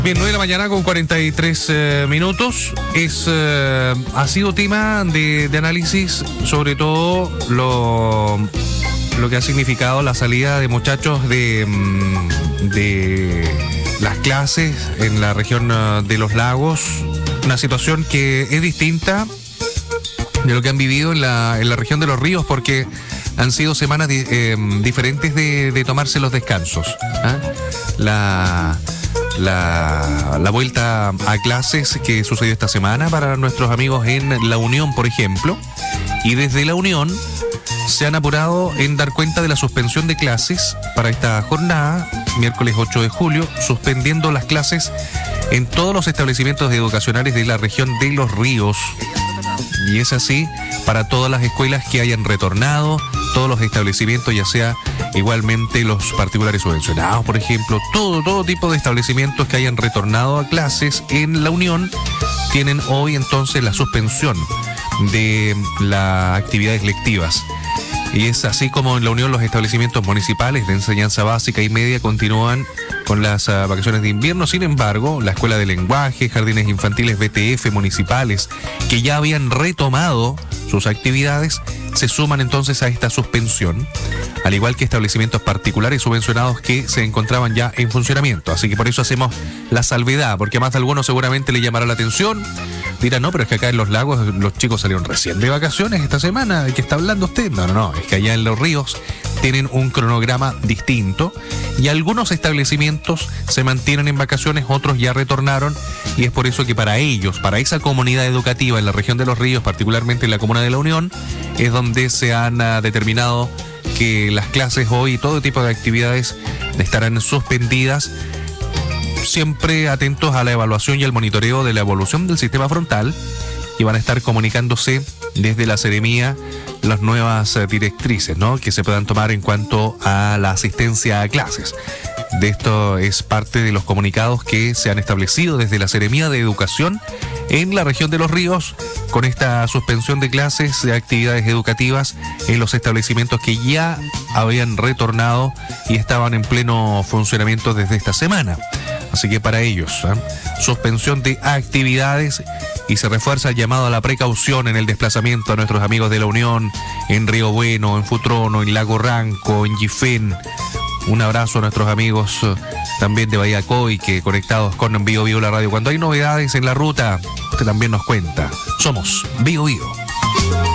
Bien, 9 de la mañana con 43 minutos. Ha sido tema de análisis, sobre todo lo que ha significado la salida de muchachos de las clases en la región de los lagos. Una situación que es distinta de lo que han vivido en la región de los ríos, porque han sido semanas diferentes de tomarse los descansos. La vuelta a clases que sucedió esta semana para nuestros amigos en La Unión, por ejemplo, y desde La Unión se han apurado en dar cuenta de la suspensión de clases para esta jornada, miércoles 8 de julio, suspendiendo las clases en todos los establecimientos educacionales de la región de los ríos. Y es así para todas las escuelas que hayan retornado, todos los establecimientos, ya sea igualmente los particulares subvencionados, por ejemplo, todo tipo de establecimientos que hayan retornado a clases en La Unión, tienen hoy entonces la suspensión de las actividades lectivas. Y es así como en La Unión los establecimientos municipales de enseñanza básica y media continúan con las vacaciones de invierno. Sin embargo, la Escuela de Lenguaje, Jardines Infantiles BTF municipales, que ya habían retomado sus actividades, se suman entonces a esta suspensión, al igual que establecimientos particulares subvencionados que se encontraban ya en funcionamiento. Así que por eso hacemos la salvedad, porque a más de algunos seguramente le llamará la atención. Dirán, no, pero es que acá en los lagos los chicos salieron recién de vacaciones esta semana. ¿De qué está hablando usted? No, es que allá en los ríos tienen un cronograma distinto y algunos establecimientos se mantienen en vacaciones, otros ya retornaron, y es por eso que para ellos, para esa comunidad educativa en la región de los ríos, particularmente en la comuna de La Unión, es donde se han determinado que las clases hoy y todo tipo de actividades estarán suspendidas, siempre atentos a la evaluación y al monitoreo de la evolución del sistema frontal, y van a estar comunicándose desde la Seremía las nuevas directrices, ¿no?, que se puedan tomar en cuanto a la asistencia a clases. De esto es parte de los comunicados que se han establecido desde la Seremía de Educación en la región de los ríos, con esta suspensión de clases, de actividades educativas en los establecimientos que ya habían retornado y estaban en pleno funcionamiento desde esta semana. Así que para ellos, suspensión de actividades, y se refuerza el llamado a la precaución en el desplazamiento a nuestros amigos de La Unión, en Río Bueno, en Futrono, en Lago Ranco, en Gifén. Un abrazo a nuestros amigos también de Bahía Coique, conectados con Bio Bio la radio. Cuando hay novedades en la ruta, usted también nos cuenta. Somos Bio Bio.